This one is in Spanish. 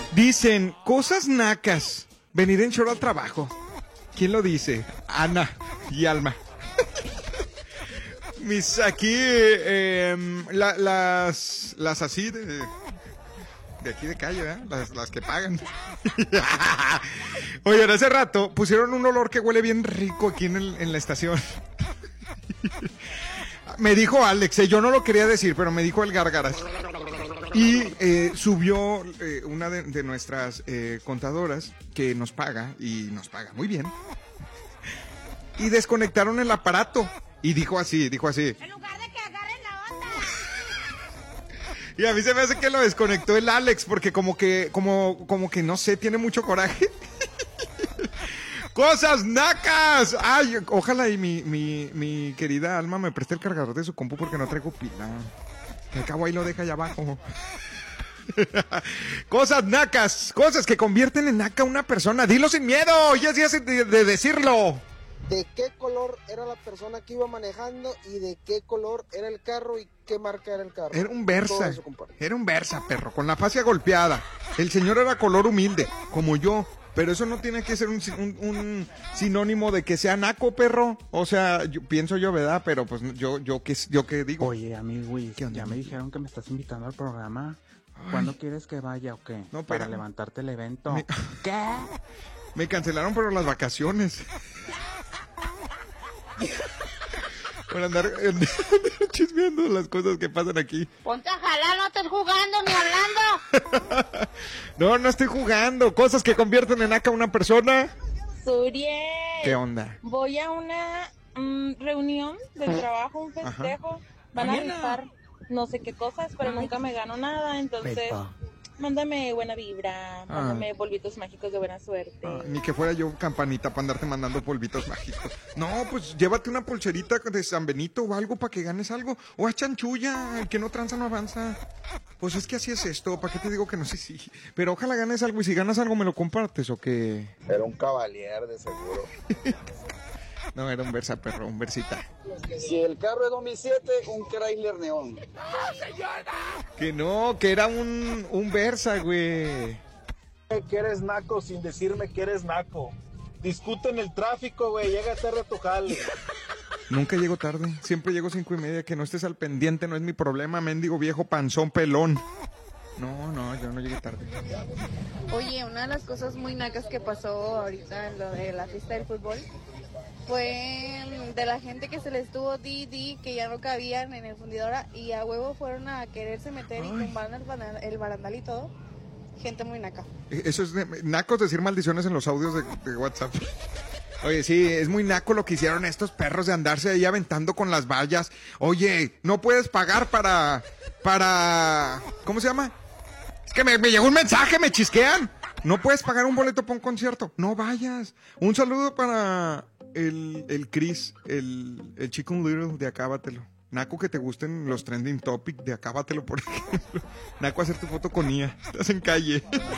Dicen, cosas nacas, venir en short al trabajo. ¿Quién lo dice? Ana y Alma. Aquí, las así de aquí de calle, ¿verdad? Las que pagan. Oye, hace rato pusieron un olor que huele bien rico aquí en la estación. Me dijo Alex, yo no lo quería decir, pero me dijo el Gárgaras. Y subió una de nuestras contadoras que nos paga, y nos paga muy bien. Y desconectaron el aparato. Y dijo así. En lugar de que agarren la onda. Y a mí se me hace que lo desconectó el Alex, porque como que no sé, tiene mucho coraje. ¡Cosas nacas! Ay, ojalá y mi querida Alma me preste el cargador de su compu porque no traigo pila. Que al cabo ahí lo deja allá abajo. Cosas nacas, cosas que convierten en naca a una persona. Dilo sin miedo, ya es de decirlo. ¿De qué color era la persona que iba manejando y de qué color era el carro y qué marca era el carro? Era un Versa, perro, con la fascia golpeada. El señor era color humilde, como yo. Pero eso no tiene que ser un sinónimo de que sea naco, perro. O sea, pienso yo, ¿verdad? Pero pues yo qué digo. Oye, amigo, ya me dijeron que me estás invitando al programa. ¿Cuándo quieres que vaya o qué? No, para levantarte el evento. ¿Qué? Me cancelaron por las vacaciones. Por andar chismeando las cosas que pasan aquí. Ponte a jalar, no estés jugando ni hablando. No estoy jugando. Cosas que convierten en naca a una persona. Suriel. ¿Qué onda? Voy a una reunión de trabajo, un festejo. Van a rifar no sé qué cosas, pero nunca me gano nada, entonces mándame buena vibra, mándame polvitos mágicos de buena suerte. Ni que fuera yo campanita para andarte mandando polvitos mágicos. No, pues llévate una pulserita de San Benito o algo para que ganes algo. O a chanchulla, el que no tranza no avanza. Pues es que así es esto, ¿para qué te digo que no sé si? Pero ojalá ganes algo y si ganas algo me lo compartes o qué. Era un caballero de seguro. No, era un Versa, perro, un Versita. Si el carro es 2007, un Chrysler Neón. Que no, que era un Versa, güey. Que eres naco sin decirme que eres naco. Discute en el tráfico, güey, llega tarde a tu jale. Nunca llego tarde, siempre llego 5:30, que no estés al pendiente, no es mi problema, mendigo viejo panzón pelón. No, yo no llegué tarde. Oye, una de las cosas muy nacas que pasó ahorita en lo de la fiesta del fútbol fue de la gente que se les estuvo que ya no cabían en el fundidora y a huevo fueron a quererse meter y tumbaron el barandal y todo. Gente muy naca. Eso es nacos decir maldiciones en los audios de WhatsApp. Oye, sí, es muy naco lo que hicieron estos perros de andarse ahí aventando con las vallas. Oye, no puedes pagar para... ¿Cómo se llama? Es que me llegó un mensaje, me chisquean. No puedes pagar un boleto para un concierto. No vayas. Un saludo para el Chris, el Chicken Little de Acábatelo. Naco, que te gusten los trending topic de Acábatelo, por ejemplo. Naco, hacer tu foto con IA. Estás en calle.